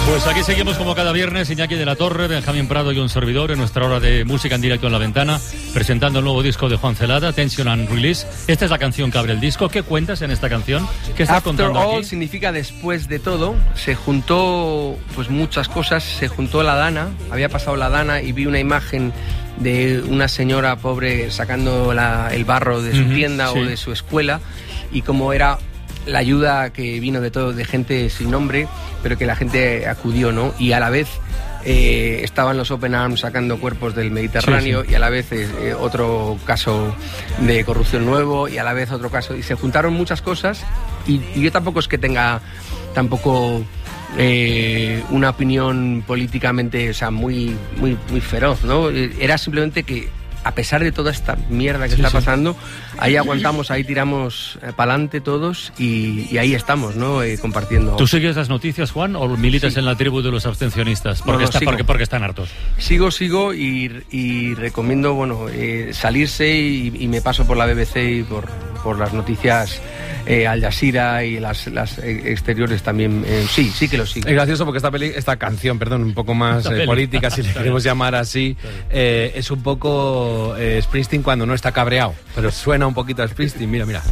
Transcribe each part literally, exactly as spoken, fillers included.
Pues aquí seguimos como cada viernes, Iñaki de la Torre, Benjamín Prado y un servidor en nuestra hora de música en directo en La Ventana, presentando el nuevo disco de Juan Celada, Tension and Release. Esta es la canción que abre el disco. ¿Qué cuentas en esta canción? ¿Qué estás After contando all aquí? Significa después de todo. Se juntó pues muchas cosas, se juntó la Dana, había pasado la Dana y vi una imagen de una señora pobre sacando la, el barro de su uh-huh, tienda sí. o de su escuela, y como era la ayuda que vino de todo, de gente sin nombre, pero que la gente acudió, ¿no? Y a la vez eh, estaban los Open Arms sacando cuerpos del Mediterráneo, sí, sí. y a la vez eh, otro caso de corrupción nuevo, y a la vez otro caso, y se juntaron muchas cosas, y, y yo tampoco es que tenga tampoco eh, una opinión políticamente, o sea, muy, muy, muy feroz, ¿no? Era simplemente que a pesar de toda esta mierda que sí, está pasando, sí. ahí aguantamos, ahí tiramos eh, para adelante todos y, y ahí estamos, ¿no? Eh, compartiendo. ¿Tú sigues las noticias, Juan, o militas sí. en la tribu de los abstencionistas? Porque, no, no, está, porque, porque están hartos. Sigo, sigo y, y recomiendo, bueno, eh, salirse y, y me paso por la B B C y por, por las noticias eh, Al Jazeera y las, las exteriores también. Eh, sí, sí que lo sigo. Es gracioso porque esta peli, esta canción, perdón, un poco más eh, política, si le queremos llamar así, eh, es un poco eh, Springsteen cuando no está cabreado, pero suena un poquito a Springsteen. Mira, mira.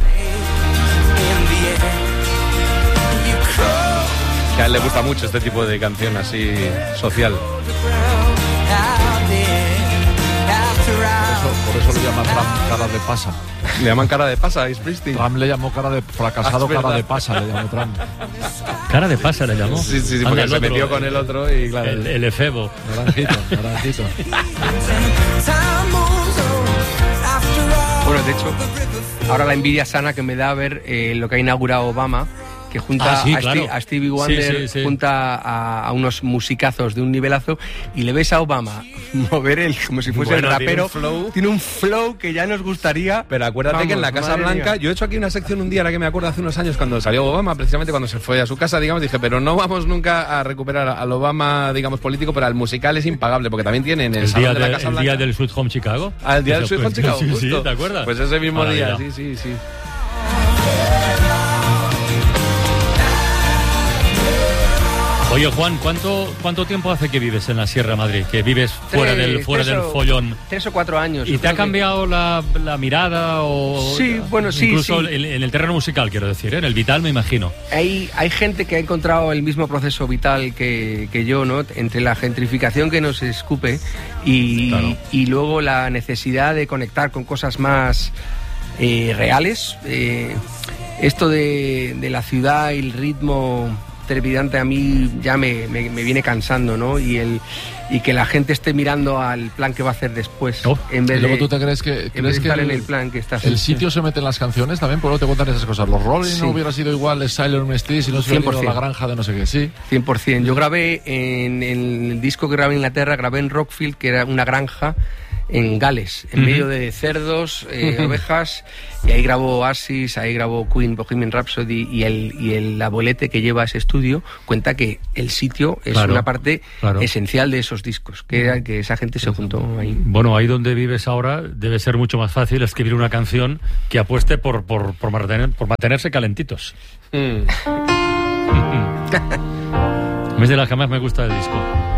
Que a él le gusta mucho este tipo de canción así social. Por eso le llaman Trump cara de pasa. Le llaman cara de pasa a Springsteen. Trump le llamó cara de fracasado, ah, cara de pasa, le llamó Trump. Cara de pasa le llamó. Sí, sí, sí, porque Anda, se otro, metió con el otro y claro. El, el efebo. Naranjito, naranjito. Bueno, de hecho, ahora la envidia sana que me da ver eh, lo que ha inaugurado Obama, que junta ah, sí, a, claro. Steve, a Stevie Wonder, sí, sí, sí. junta a, a unos musicazos de un nivelazo, y le ves a Obama mover el como si fuese bueno, el rapero. Tiene un, flow. tiene un flow que ya nos gustaría. Pero acuérdate Vamos, que en la Casa Blanca, mía. yo he hecho aquí una sección un día, ahora que me acuerdo, hace unos años cuando salió Obama, precisamente cuando se fue a su casa, digamos, dije, pero no vamos nunca a recuperar al Obama, digamos, político, pero al musical es impagable, porque también tienen el, el salón de, de la Casa el Blanca. El día del Sweet Home Chicago. Ah, el día del Sweet Home Chicago, sí, justo. Sí, ¿te acuerdas? Pues ese mismo Ahora día, ya. sí, sí, sí. Oye, Juan, ¿cuánto cuánto tiempo hace que vives en la Sierra de Madrid? Que vives fuera tres, del fuera tres del o, follón. Tres o cuatro años. ¿Y te ha cambiado que... la, la mirada o...? Sí, bueno, sí, Incluso sí. En, en el terreno musical, quiero decir, ¿eh? En el vital, me imagino. Hay, hay gente que ha encontrado el mismo proceso vital que, que yo, ¿no? Entre la gentrificación que nos escupe y, claro. y luego la necesidad de conectar con cosas más eh, reales. Eh, esto de, de la ciudad y el ritmo trepidante a mí ya me, me, me viene cansando, ¿no? Y el y que la gente esté mirando al plan que va a hacer después, oh, en vez y luego de, tú te crees que, en crees vez de que estar el, en el plan que estás. el sitio se mete en las canciones también, por no te cuentan esas cosas. Los Rolling sí. no hubiera sido igual de Silent Street si no se hubiera ido a la granja de no sé qué, sí. cien por ciento. Yo grabé en, en el disco que grabé en Inglaterra, grabé en Rockfield, que era una granja en Gales, en uh-huh. medio de cerdos, eh, uh-huh. ovejas, y ahí grabó Oasis, ahí grabó Queen, Bohemian Rhapsody, y el, y el abuelete que lleva ese estudio cuenta que el sitio es claro, una parte claro. esencial de esos discos, que, que esa gente se juntó ahí. Bueno, ahí donde vives ahora debe ser mucho más fácil escribir una canción que apueste por, por, por, mantener, por mantenerse calentitos. Mm. Es de las que más me gusta del disco.